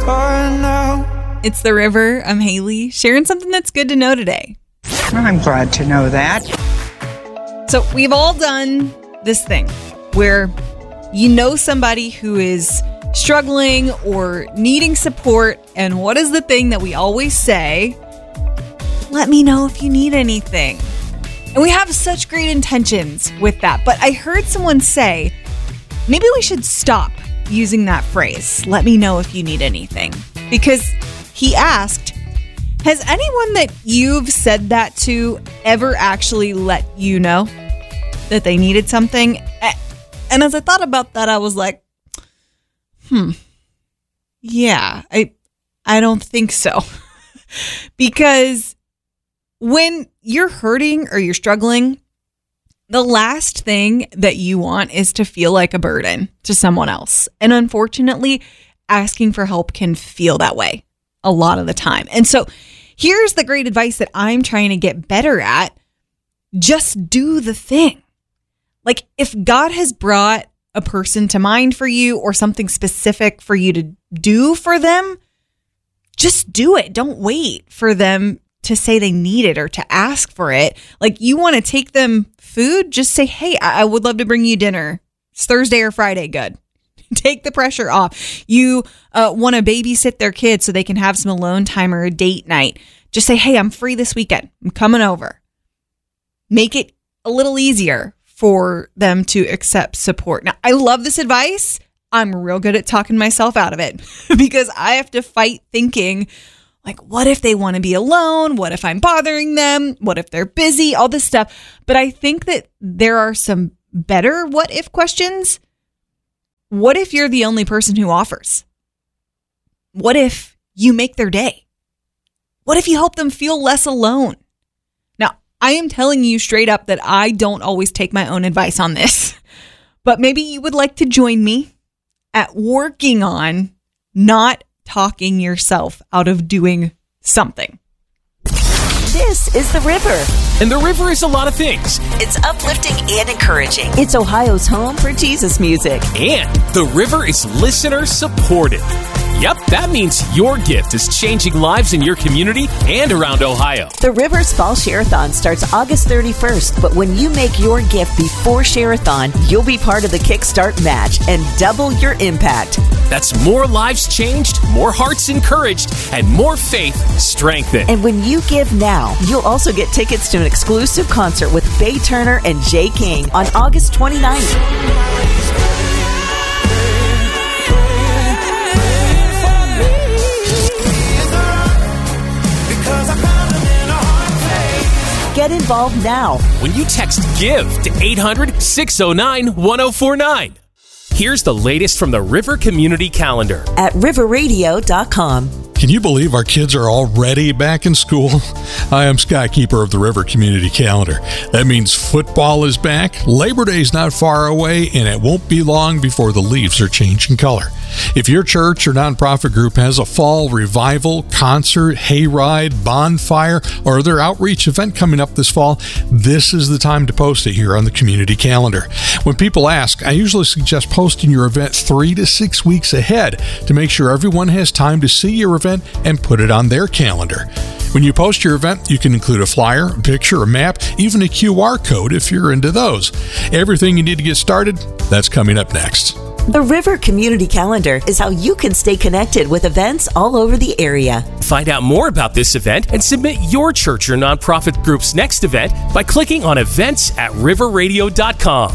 starting now. It's The River. I'm Haley, sharing something that's good to know today. I'm glad to know that. So we've all done this thing where you know somebody who is struggling or needing support, and what is the thing that we always say? Let me know if you need anything. And we have such great intentions with that. But I heard someone say, maybe we should stop using that phrase, let me know if you need anything. Because he asked, has anyone that you've said that to ever actually let you know that they needed something? And as I thought about that, I was like, yeah, I don't think so. Because when you're hurting or you're struggling, the last thing that you want is to feel like a burden to someone else. And unfortunately, asking for help can feel that way a lot of the time. And so here's the great advice that I'm trying to get better at. Just do the thing. Like if God has brought a person to mind for you or something specific for you to do for them, just do it. Don't wait for them to say they need it or to ask for it. Like you want to take them food, just say, hey, I would love to bring you dinner. It's Thursday or Friday. Good. Take the pressure off. You want to babysit their kids so they can have some alone time or a date night. Just say, hey, I'm free this weekend. I'm coming over. Make it a little easier for them to accept support. Now, I love this advice. I'm real good at talking myself out of it because I have to fight thinking, like, what if they want to be alone? What if I'm bothering them? What if they're busy? All this stuff. But I think that there are some better what if questions. What if you're the only person who offers? What if you make their day? What if you help them feel less alone? Now, I am telling you straight up that I don't always take my own advice on this, but maybe you would like to join me at working on not talking yourself out of doing something. This is The River. And The River is a lot of things. It's uplifting and encouraging. It's Ohio's home for Jesus music. And The River is listener supported. Yep, that means your gift is changing lives in your community and around Ohio. The River's Fall Share-a-thon starts August 31st, but when you make your gift before Share-a-thon, you'll be part of the Kickstart match and double your impact. That's more lives changed, more hearts encouraged, and more faith strengthened. And when you give now, you'll also get tickets to an exclusive concert with Bay Turner and Jay King on August 29th. Get involved now when you text GIVE to 800-609-1049. Here's the latest from the River Community Calendar at riverradio.com. Can you believe our kids are already back in school? Hi, I'm Scott Keeper of the River Community Calendar. That means football is back, Labor Day is not far away, and it won't be long before the leaves are changing color. If your church or nonprofit group has a fall revival, concert, hayride, bonfire, or other outreach event coming up this fall, this is the time to post it here on the community calendar. When people ask, I usually suggest posting your event 3 to 6 weeks ahead to make sure everyone has time to see your event and put it on their calendar. When you post your event, you can include a flyer, a picture, a map, even a QR code if you're into those. Everything you need to get started, that's coming up next. The River Community Calendar is how you can stay connected with events all over the area. Find out more about this event and submit your church or nonprofit group's next event by clicking on events at riverradio.com.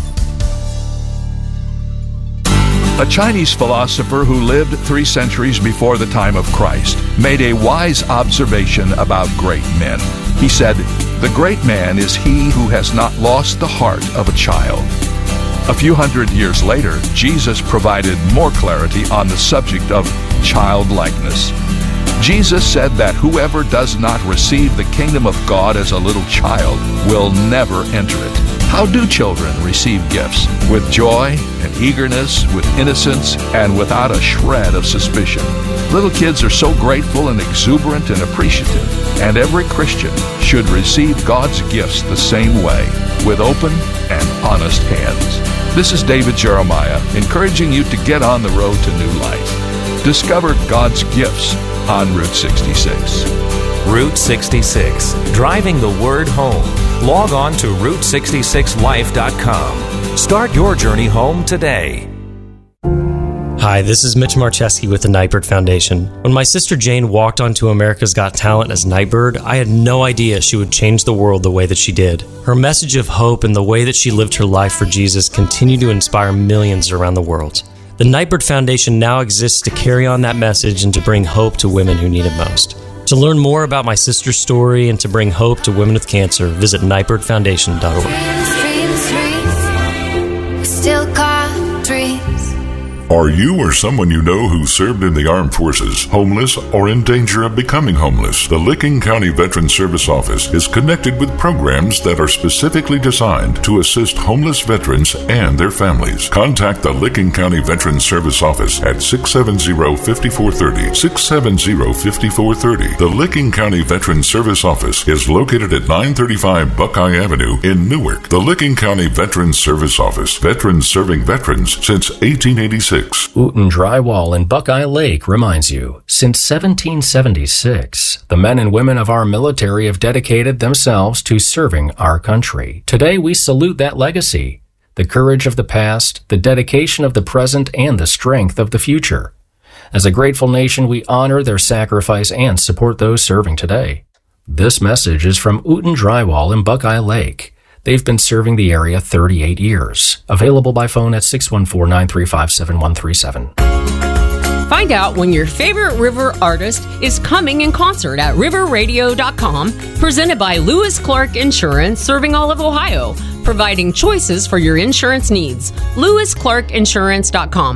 A Chinese philosopher who lived 3 centuries before the time of Christ made a wise observation about great men. He said, "The great man is he who has not lost the heart of a child." A few hundred years later, Jesus provided more clarity on the subject of childlikeness. Jesus said that whoever does not receive the kingdom of God as a little child will never enter it. How do children receive gifts? With joy and eagerness, with innocence, and without a shred of suspicion. Little kids are so grateful and exuberant and appreciative, and every Christian should receive God's gifts the same way, with open and honest hands. This is David Jeremiah, encouraging you to get on the road to new life. Discover God's gifts on Route 66. Route 66, driving the word home. Log on to Route66Life.com. Start your journey home today. Hi, this is Mitch Marcheski with the Nightbird Foundation. When my sister Jane walked onto America's Got Talent as Nightbird, I had no idea she would change the world the way that she did. Her message of hope and the way that she lived her life for Jesus continue to inspire millions around the world. The Nightbird Foundation now exists to carry on that message and to bring hope to women who need it most. To learn more about my sister's story and to bring hope to women with cancer, visit nightbirdfoundation.org. Still got dreams. Are you or someone you know who served in the armed forces homeless or in danger of becoming homeless? The Licking County Veterans Service Office is connected with programs that are specifically designed to assist homeless veterans and their families. Contact the Licking County Veterans Service Office at 670-5430. 670-5430. The Licking County Veterans Service Office is located at 935 Buckeye Avenue in Newark. The Licking County Veterans Service Office. Veterans serving veterans since 1886. Uten Drywall in Buckeye Lake reminds you, since 1776, the men and women of our military have dedicated themselves to serving our country. Today we salute that legacy, the courage of the past, the dedication of the present, and the strength of the future. As a grateful nation, we honor their sacrifice and support those serving today. This message is from Uten Drywall in Buckeye Lake. They've been serving the area 38 years. Available by phone at 614-935-7137. Find out when your favorite river artist is coming in concert at riverradio.com, presented by Lewis Clark Insurance, serving all of Ohio, providing choices for your insurance needs. LewisClarkInsurance.com.